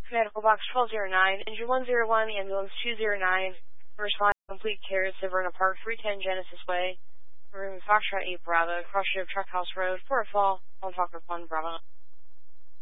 Medical Box 1209, Engine 101, Ambulance 209, respond complete care at Severna Park, 310 Genesis Way, room Foxtrot 8 Bravo, cross of Truck House Road, for a fall on Falkner Pond, Bravo.